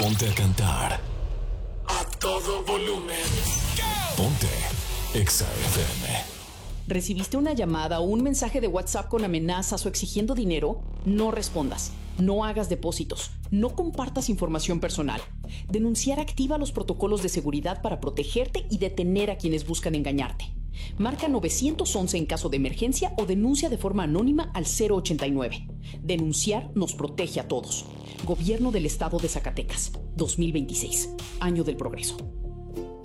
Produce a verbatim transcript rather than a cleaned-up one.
Ponte a cantar a todo volumen. Ponte Exa F M. ¿Recibiste una llamada o un mensaje de WhatsApp con amenazas o exigiendo dinero? No respondas. No hagas depósitos. No compartas información personal. Denunciar activa los protocolos de seguridad para protegerte y detener a quienes buscan engañarte. Marca nueve once en caso de emergencia o denuncia de forma anónima al cero ochenta y nueve. Denunciar nos protege a todos. Gobierno del Estado de Zacatecas, dos mil veintiséis. Año del Progreso.